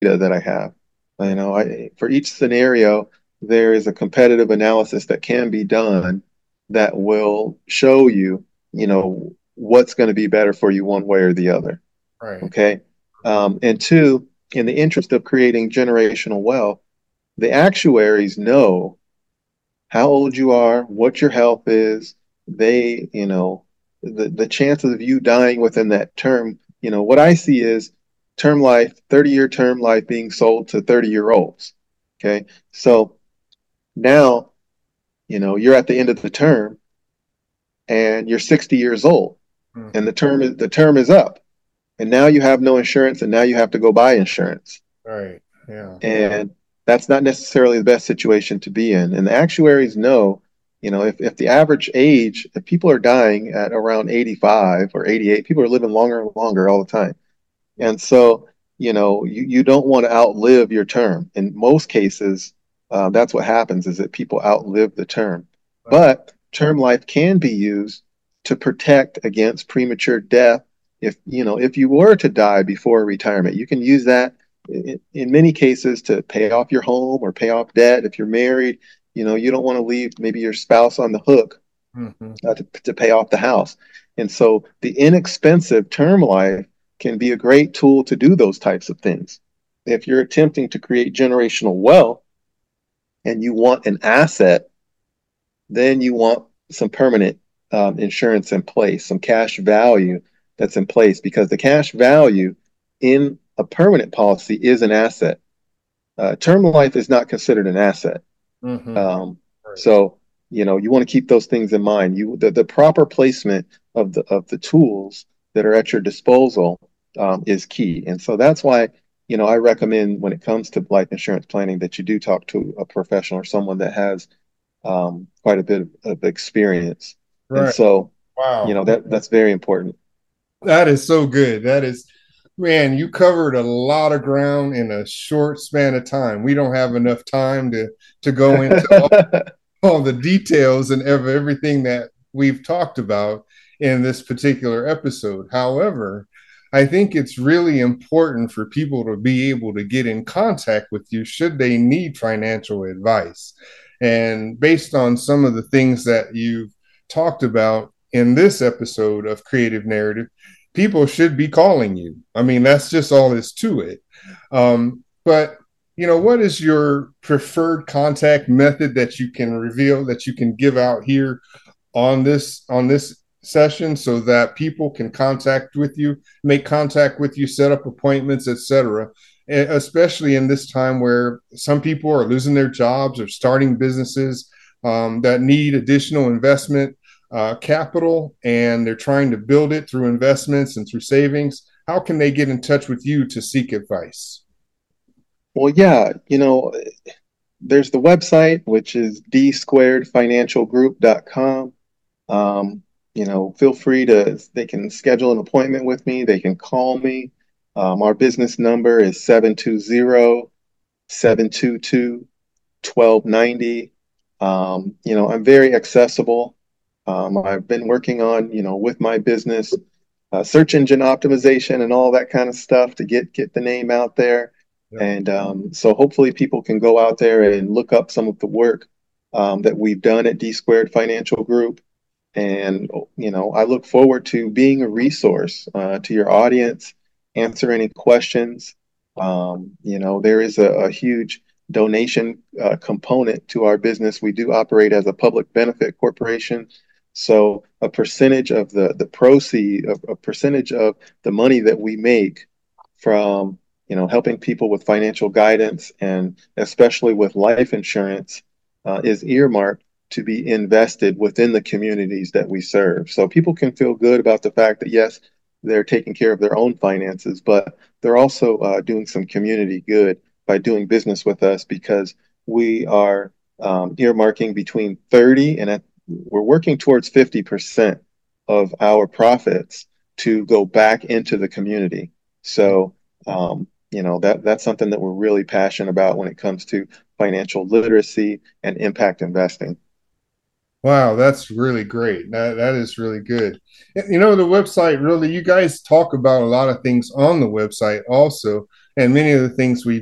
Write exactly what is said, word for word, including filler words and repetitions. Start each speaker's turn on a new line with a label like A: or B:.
A: that I have. You know, I, for each scenario, there is a competitive analysis that can be done that will show you, you know, what's going to be better for you one way or the other.
B: Right.
A: Okay. Um, and two, in the interest of creating generational wealth, the actuaries know how old you are, what your health is. They, you know, the, the chances of you dying within that term, you know, what I see is term life, thirty year term life being sold to thirty year olds. Okay. So now, you know, you're at the end of the term and you're sixty years old and
B: Mhm.
A: the term is the term is up and now you have no insurance and now you have to go buy insurance.
B: Right. Yeah.
A: And that's not necessarily the best situation to be in. And the actuaries know, you know, if, if the average age, if people are dying at around eighty-five or eighty-eight, people are living longer and longer all the time. And so, you know, you, you don't want to outlive your term. In most cases, uh, that's what happens is that people outlive the term.
B: Right.
A: But term life can be used to protect against premature death. If, you know, if you were to die before retirement, you can use that in, in many cases to pay off your home or pay off debt. If you're married, you know, you don't want to leave maybe your spouse on the hook
B: Hmm.
A: uh, to, to pay off the house. And so the inexpensive term life can be a great tool to do those types of things. If you're attempting to create generational wealth and you want an asset, then you want some permanent um, insurance in place, some cash value that's in place, because the cash value in a permanent policy is an asset. Uh, term life is not considered an asset.
B: Hmm.
A: Um,
B: Right.
A: so, you know, you want to keep those things in mind. You the, the proper placement of the of the tools that are at your disposal um, is key. And so that's why, you know, I recommend when it comes to life insurance planning that you do talk to a professional or someone that has um, quite a bit of, of experience. And
B: Right.
A: so, you
B: Wow.
A: know, that that's very important.
B: That is so good. That is, man, you covered a lot of ground in a short span of time. We don't have enough time to to go into all, all the details and ever everything that we've talked about in this particular episode. However, I think it's really important for people to be able to get in contact with you should they need financial advice. And based on some of the things that you've talked about in this episode of Creative Narrative, people should be calling you. I mean, that's just all is to it. Um, but you know, what is your preferred contact method that you can reveal that you can give out here on this on this session so that people can contact with you, make contact with you, set up appointments, et cetera. Especially in this time where some people are losing their jobs or starting businesses um, that need additional investment uh, capital, and they're trying to build it through investments and through savings. How can they get in touch with you to seek advice?
A: Well, yeah, you know, there's the website, which is d squared financial group dot com. Um, you know, feel free to, they can schedule an appointment with me. They can call me. Um, our business number is seven two zero, seven two two, one two nine zero. Um, you know, I'm very accessible. Um, I've been working on, you know, with my business, uh, search engine optimization and all that kind of stuff to get get the name out there.
B: Yep.
A: And um, so hopefully people can go out there and look up some of the work um, that we've done at D Squared Financial Group. And, you know, I look forward to being a resource uh, to your audience, answer any questions. Um, you know, there is a, a huge donation uh, component to our business. We do operate as a public benefit corporation. So a percentage of the, the proceed, a, a percentage of the money that we make from, you know, helping people with financial guidance and especially with life insurance uh, is earmarked to be invested within the communities that we serve. So people can feel good about the fact that, yes, they're taking care of their own finances, but they're also uh, doing some community good by doing business with us because we are um, earmarking between thirty and at, we're working towards fifty percent of our profits to go back into the community. So, um, you know, that that's something that we're really passionate about when it comes to financial literacy and impact investing.
B: Wow, that's really great. That that is really good. You know, the website really, you guys talk about a lot of things on the website also. and many of the things we